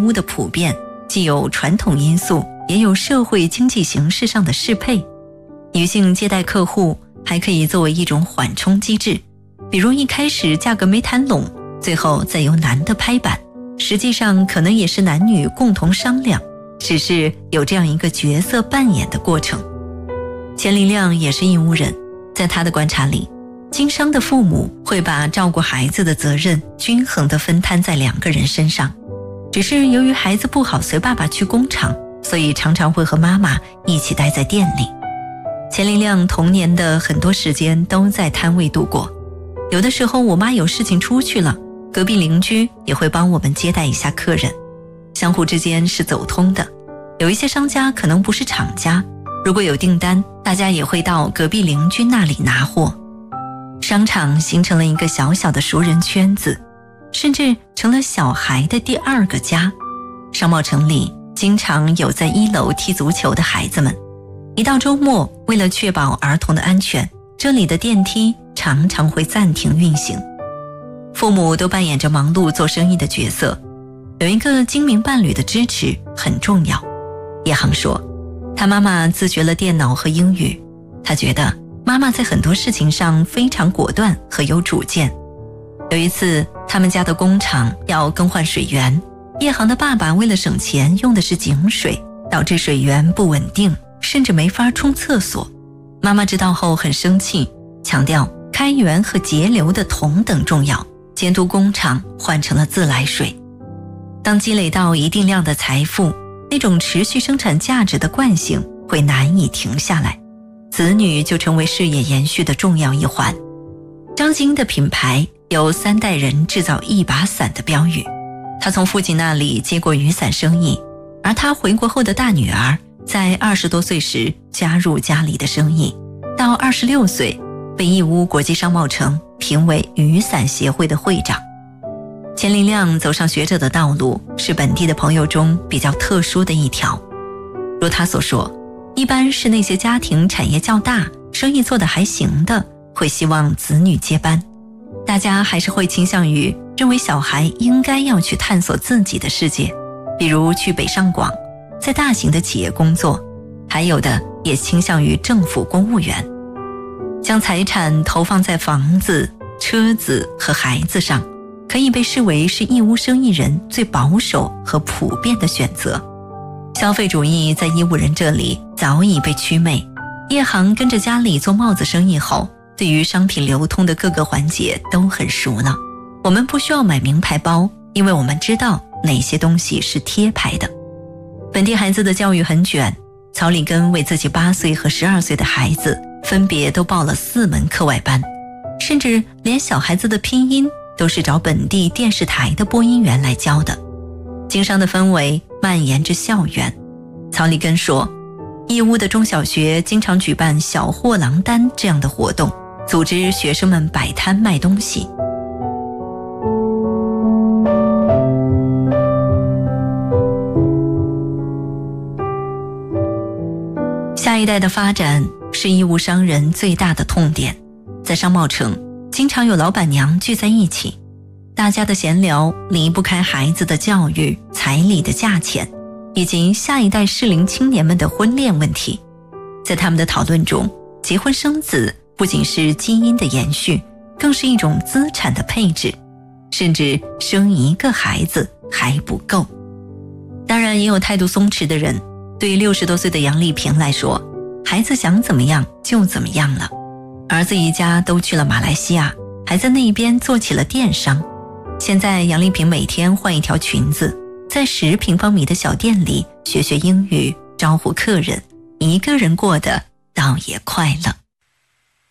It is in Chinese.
屋的普遍，既有传统因素，也有社会经济形势上的适配。女性接待客户还可以作为一种缓冲机制，比如一开始价格没谈拢，最后再由男的拍板，实际上可能也是男女共同商量，只是有这样一个角色扮演的过程。钱玲亮也是义乌人，在他的观察里，经商的父母会把照顾孩子的责任均衡地分摊在2个人身上，只是由于孩子不好随爸爸去工厂，所以常常会和妈妈一起待在店里。钱玲亮童年的很多时间都在摊位度过，有的时候我妈有事情出去了，隔壁邻居也会帮我们接待一下客人，相互之间是走通的。有一些商家可能不是厂家，如果有订单，大家也会到隔壁邻居那里拿货。商场形成了一个小小的熟人圈子，甚至成了小孩的第2个家。商贸城里经常有在1楼踢足球的孩子们，一到周末，为了确保儿童的安全，这里的电梯常常会暂停运行。父母都扮演着忙碌做生意的角色，有一个精明伴侣的支持很重要。叶航说，他妈妈自学了电脑和英语，他觉得妈妈在很多事情上非常果断和有主见。有一次，他们家的工厂要更换水源，叶航的爸爸为了省钱用的是井水，导致水源不稳定，甚至没法冲厕所。妈妈知道后很生气，强调开源和节流的同等重要，监督工厂换成了自来水。当积累到一定量的财富，那种持续生产价值的惯性会难以停下来，子女就成为事业延续的重要一环。张晶的品牌有3代人制造一把伞的标语，他从父亲那里接过雨伞生意，而他回国后的大女儿在20多岁时加入家里的生意，到26岁被义乌国际商贸城评为雨伞协会的会长。钱玲亮走上学者的道路，是本地的朋友中比较特殊的一条。如他所说，一般是那些家庭产业较大，生意做得还行的，会希望子女接班。大家还是会倾向于认为小孩应该要去探索自己的世界，比如去北上广，在大型的企业工作，还有的也倾向于政府公务员。将财产投放在房子、车子和孩子上，可以被视为是义乌生意人最保守和普遍的选择。消费主义在义乌人这里早已被祛魅。叶航跟着家里做帽子生意后，对于商品流通的各个环节都很熟了。我们不需要买名牌包，因为我们知道哪些东西是贴牌的。本地孩子的教育很卷，曹里根为自己8岁和12岁的孩子分别都报了4门课外班，甚至连小孩子的拼音都是找本地电视台的播音员来教的。经商的氛围蔓延至校园。曹里根说，义乌的中小学经常举办小货郎单这样的活动，组织学生们摆摊卖东西。下一代的发展是义乌商人最大的痛点。在商贸城，经常有老板娘聚在一起，大家的闲聊离不开孩子的教育、彩礼的价钱，以及下一代适龄青年们的婚恋问题。在他们的讨论中，结婚生子不仅是基因的延续，更是一种资产的配置，甚至生1个孩子还不够。当然也有态度松弛的人，对于60多岁的杨丽萍来说，孩子想怎么样就怎么样了。儿子一家都去了马来西亚，还在那边做起了电商。现在杨丽萍每天换一条裙子，在10平方米的小店里学学英语，招呼客人，一个人过得倒也快乐。